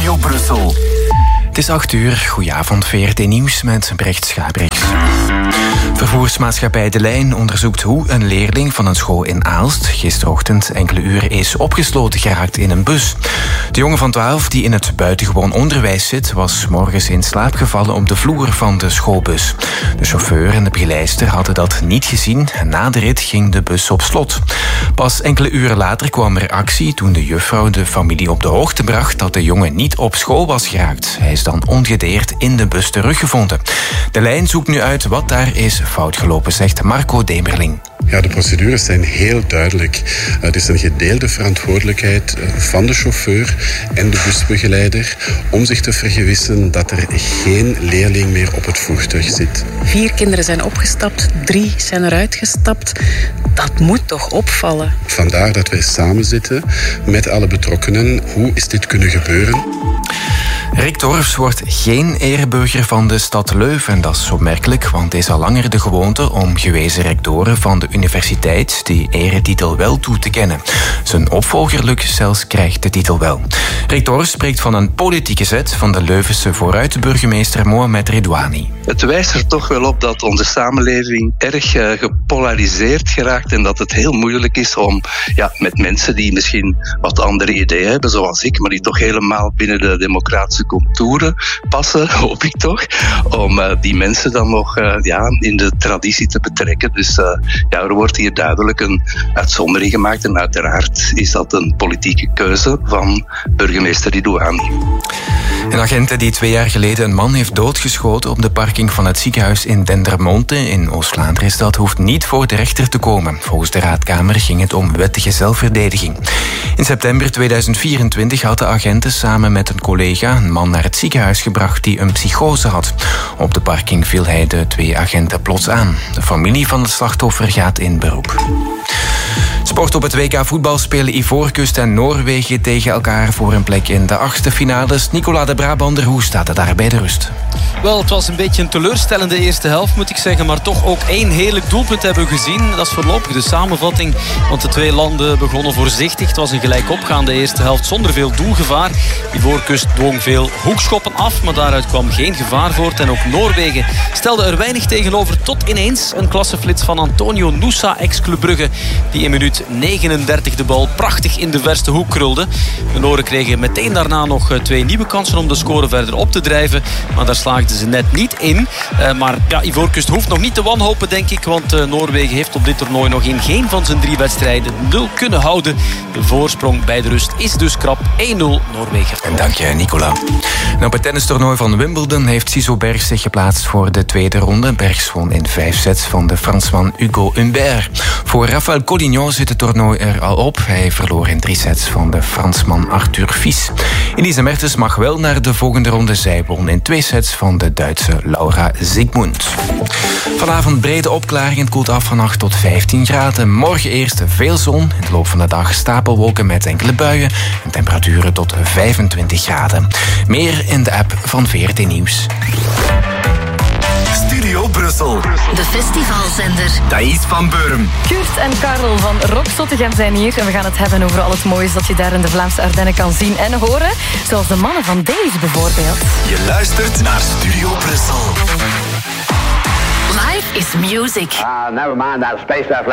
Studio Brussel. Het is 8:00. Goedenavond, VRT Nieuws met Brecht Schabrix. Vervoersmaatschappij De Lijn onderzoekt hoe een leerling van een school in Aalst gisterochtend enkele uren is opgesloten geraakt in een bus. De jongen van 12 die in het buitengewoon onderwijs zit, was morgens in slaap gevallen op de vloer van de schoolbus. De chauffeur en de begeleidster hadden dat niet gezien en na de rit ging de bus op slot. Pas enkele uren later kwam er actie toen de juffrouw de familie op de hoogte bracht dat de jongen niet op school was geraakt. Hij is dan ongedeerd in de bus teruggevonden. De Lijn zoekt nu uit wat daar is fout gelopen, zegt Marco Demerling. Ja, de procedures zijn heel duidelijk. Het is een gedeelde verantwoordelijkheid van de chauffeur en de busbegeleider om zich te vergewissen dat er geen leerling meer op het voertuig zit. 4 kinderen zijn opgestapt, 3 zijn eruit gestapt. Dat moet toch opvallen? Vandaar dat wij samen zitten met alle betrokkenen. Hoe is dit kunnen gebeuren? Rick Torfs wordt geen ereburger van de stad Leuven. Dat is opmerkelijk, want het is al langer de gewoonte om gewezen rectoren van de universiteit die eretitel wel toe te kennen. Zijn opvolger Luc Sels krijgt de titel wel. Rick Torfs spreekt van een politieke zet van de Leuvense vooruitburgemeester Mohamed Redouani. Het wijst er toch wel op dat onze samenleving erg gepolariseerd geraakt en dat het heel moeilijk is om met mensen die misschien wat andere ideeën hebben, zoals ik, maar die toch helemaal binnen de democratische contouren passen, hoop ik toch, om die mensen dan nog in de traditie te betrekken. Dus er wordt hier duidelijk een uitzondering gemaakt en uiteraard is dat een politieke keuze van burgemeester Redouani. Een agent die 2 jaar geleden een man heeft doodgeschoten op de parking van het ziekenhuis in Dendermonde in Oost-Vlaanderen is dat hoeft niet voor de rechter te komen. Volgens de raadkamer ging het om wettige zelfverdediging. In september 2024 had de agenten samen met een collega een man naar het ziekenhuis gebracht die een psychose had. Op de parking viel hij de 2 agenten plots aan. De familie van het slachtoffer gaat in beroep. Sport op het WK voetbal spelen Ivoorkust en Noorwegen tegen elkaar voor een plek in de 8e finales. Nicola de Brabander, hoe staat het daar bij de rust? Wel, het was een beetje een teleurstellende eerste helft, moet ik zeggen. Maar toch ook 1 heerlijk doelpunt hebben we gezien. Dat is voorlopig de samenvatting. Want de 2 landen begonnen voorzichtig. Het was een gelijk opgaande eerste helft zonder veel doelgevaar. Ivoorkust dwong veel hoekschoppen af, maar daaruit kwam geen gevaar voort. En ook Noorwegen stelde er weinig tegenover tot ineens een klasseflits van Antonio Nusa, ex-Club Brugge, die in minuut 39 de bal prachtig in de verste hoek krulde. De Noren kregen meteen daarna nog 2 nieuwe kansen om de score verder op te drijven. Maar daar slaagden ze net niet in. Maar Ivoorkust hoeft nog niet te wanhopen, denk ik. Want Noorwegen heeft op dit toernooi nog in geen van zijn 3 wedstrijden 0 kunnen houden. De voorsprong bij de rust is dus krap 1-0 Noorwegen. En dank je, Nicola. En op het tennistoernooi van Wimbledon heeft Siso Bergs zich geplaatst voor de tweede ronde. Bergs won in 5 sets van de Fransman Hugo Humbert. Voor Rafael Collignon zit het toernooi er al op. Hij verloor in 3 sets van de Fransman Arthur Fils. Elise Mertens mag wel naar de volgende ronde. Zij won in 2 sets van de Duitse Laura Zygmunt. Vanavond brede opklaring. Het koelt af van 8 tot 15 graden. Morgen eerst veel zon. In de loop van de dag stapelwolken met enkele buien. En temperaturen tot 25 graden. Meer in de app van VRT Nieuws. Studio Brussel. De festivalzender. Thais van Beurum. Kurt en Karel van Rock Zottegem zijn hier. En we gaan het hebben over al het moois dat je daar in de Vlaamse Ardennen kan zien en horen. Zoals de mannen van deze bijvoorbeeld. Je luistert naar Studio Brussel. Life is music. Never mind that space